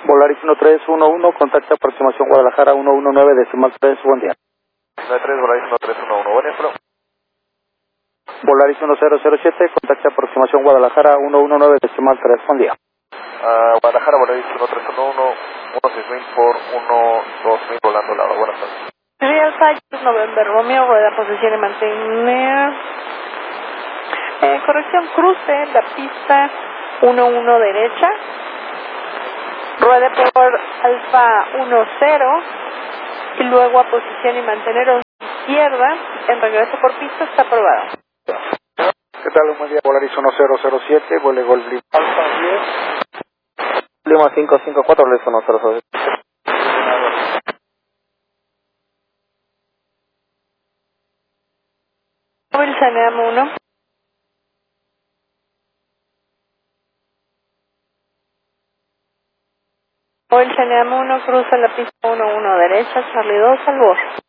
Volaris 1311, contacto aproximación Guadalajara 119, decimal 3, buen día. 93, Volaris 1311, buen día, hello. Volaris 1007, contacto aproximación Guadalajara 119, decimal 3, buen día. Guadalajara, Volaris 1311, 16000 por 12000, volando la hora, buenas tardes. Real Flight November Romeo, rueda, posición y mantener. Corrección, cruce, la pista 11 derecha. Ruede por Alfa 10 y luego a posición y mantener 11 izquierda. En regreso por pista está aprobado. ¿Qué tal? Buen día, Volaris 1007, vuele Golf Lima Alfa 10. Lima 554, Volaris 1007. Móvil Saneam 1. Móvil Saneam 1, cruza la pista 11 derecha, Charlie 2 al borde.